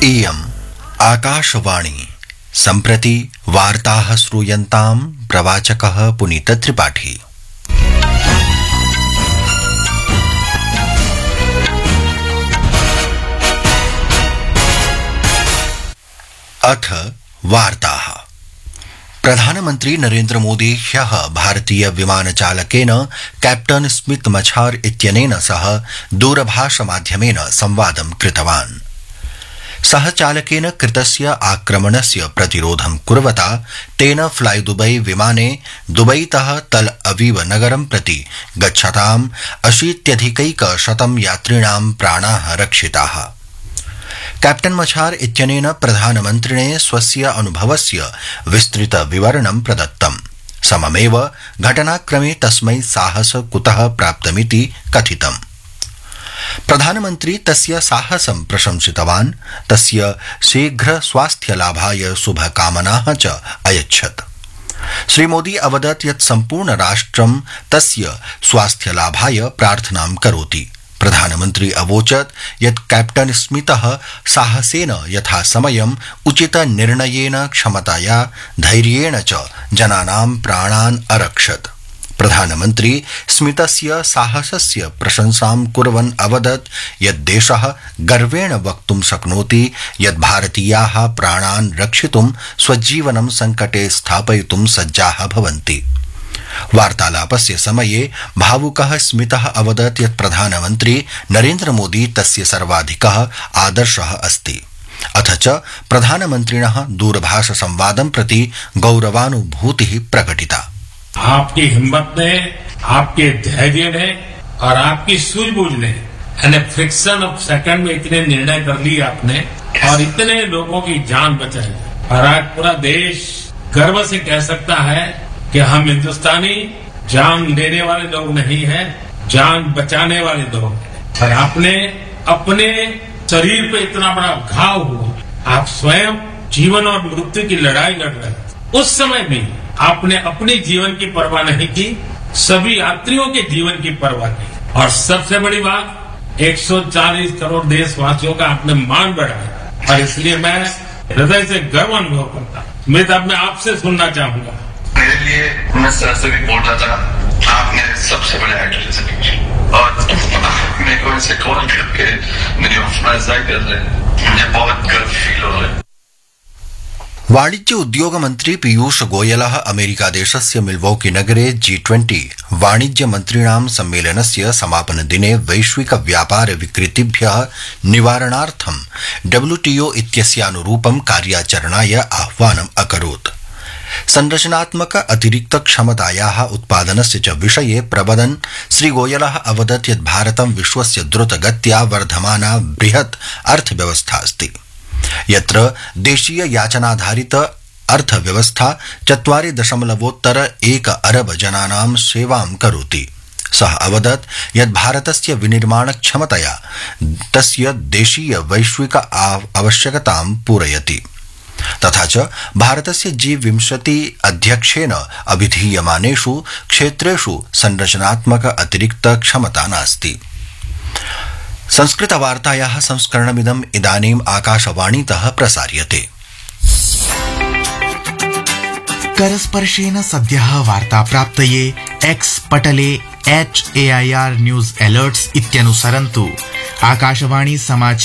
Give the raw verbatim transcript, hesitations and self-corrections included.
इयम् आकाशवाणी सम्प्रति वार्ताः श्रूयन्ताम् प्रवाचकः पुनीतत्रिपाठी। अथ वार्ताः। प्रधानमन्त्री नरेन्द्र मोदी ह्यः भारतीय विमानचालकेन कैप्टन स्मिथ मछार इत्यनेन सह दूरभाषमाध्यमेन संवादं कृतवान्। सः चालकेन कृतस्य आक्रमणस्य प्रतिरोधं कुर्वता तेन फ्लाई दुबई विमाने दुबईतः तल अवीव नगरं प्रति गच्छताम् अशीत्यधिकैकशतं यात्रिणां प्राणाः रक्षिताः। कैप्टन मछार इत्यनेन प्रधानमन्त्रिणे स्वस्य अनुभवस्य विस्तृत विवरणं प्रदत्तम्। सममेव घटनाक्रमे तस्मै साहस कुतः प्राप्तमिति कथितम्। प्रधानमन्त्री तस्य साहसं प्रशंसितवान्, तस्य शीघ्र स्वास्थ्यलाभाय शुभकामनाः च अयच्छत्। श्रीमोदी अवदत् यत् सम्पूर्ण राष्ट्रं तस्य स्वास्थ्यलाभाय प्रार्थनां करोति। प्रधानमन्त्री अवोचत् यत् कैप्टन स्मितः साहसेन यथासमयम् उचित निर्णयेन क्षमताया धैर्येण च जनानां प्राणान् अरक्षत्। प्रधानमन्त्री स्मितस्य साहसस्य प्रशंसां कुर्वन् अवदत् यत् देशः गर्वेण वक्तुं शक्नोति यत् भारतीयाः प्राणान् रक्षितुं स्वजीवनं संकटे स्थापयितुं सज्जाः भवन्ति। वार्तालापस्य समये भावुकः स्मितः अवदत् यत् प्रधानमन्त्री नरेन्द्र मोदी तस्य सर्वाधिकः आदर्शः अस्ति। अथ च प्रधानमन्त्रिणः दूरभाष संवादं प्रति गौरवानुभूतिः प्रकटिता। आपकी हिम्मत ने, आपके धैर्य ने और आपकी सूझबूझ ने यानी फ्रिक्शन ऑफ सेकंड में इतने निर्णय कर लिए आपने और इतने लोगों की जान बचाई। और आज पूरा देश गर्व से कह सकता है कि हम हिंदुस्तानी जान लेने वाले लोग नहीं हैं, जान बचाने वाले लोग हैं। और आपने अपने शरीर पे इतना बड़ा घाव हुआ, आप स्वयं जीवन और मृत्यु की लड़ाई लड़ रहे थे। उस समय भी आपने अपने जीवन की परवाह नहीं की, सभी यात्रियों के जीवन की परवाह की। और सबसे बड़ी बात, एक सौ चालीस करोड़ देशवासियों का आपने मान बढ़ाया। और इसलिए मैं हृदय से गर्व अनुभव करता हूं। मैं तब मैं आपसे सुनना चाहूंगा। मेरे लिए मैं सर से भी बोल रहा था, आप मेरे सबसे बड़े आइडल और मेरे को इनसे कॉल करके मेरी हौसला अफजाई कर रहे हैं। मुझे बहुत गर्व फील हो रहा है। वाणिज्य उद्योग मंत्री पीयूष गोयलः अमेरिका देशस्य मिल्वॉकी नगरे जी ट्वेंटी वाणिज्य मन्त्रिणां सम्मेलनस्य समापन दिने वैश्विक व्यापार विकृतिभ्यः निवारणार्थं डब्ल्यूटीओ इत्यस्यानुरूपं कार्याचरणाय आह्वानम् अकरोत्। संरचनात्मक अतिरिक्त क्षमतायाः उत्पादनस्य च विषये प्रवदन् श्रीगोयलः अवदत् यत् भारतं विश्वस्य द्रुतगत्या वर्धमाना बृहत् अर्थव्यवस्था अस्ति, यत्र देशीय याचनाधारित अर्थव्यवस्था चत्वारि दशमलवोत्तर एक अरब जनानां सेवां करोति। सः अवदत् यत् भारतस्य विनिर्माण क्षमतया तस्य देशीय वैश्विक आवश्यकतां पूरयति। तथा च भारतस्य जी विंशति अध्यक्षेण अभिधीयमानेषु क्षेत्रेषु संरचनात्मक अतिरिक्त क्षमता नास्ति। संस्कृतवार्तायाः संस्करणमिदम् इदानीम् आकाशवाणीतः प्रसार्यते। करस्पर्शेन सद्यः वार्ता प्राप्तये x Patle H A I R news alerts इत्यनुसरन्तु। Akashvani समाचार